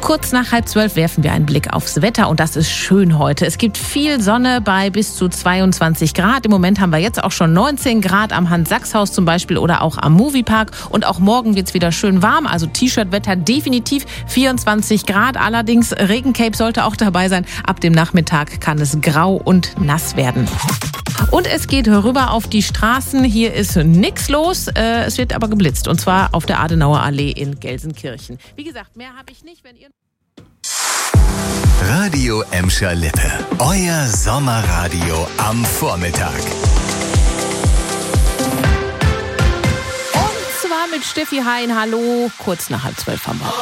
Kurz nach 11:30 werfen wir einen Blick aufs Wetter und das ist schön heute. Es gibt viel Sonne bei bis zu 22 Grad. Im Moment haben wir jetzt auch schon 19 Grad am Hans-Sachs-Haus zum Beispiel oder auch am Moviepark. Und auch morgen wird es wieder schön warm, also T-Shirt-Wetter definitiv 24 Grad. Allerdings Regencape sollte auch dabei sein. Ab dem Nachmittag kann es grau und nass werden. Und es geht rüber auf die Straßen. Hier ist nichts los. Es wird aber geblitzt. Und zwar auf der Adenauer Allee in Gelsenkirchen. Wie gesagt, mehr habe ich nicht, wenn ihr... Radio Emscher Lippe. Euer Sommerradio am Vormittag. Und zwar mit Steffi Hein. Hallo. Kurz nach 11:30 haben wir.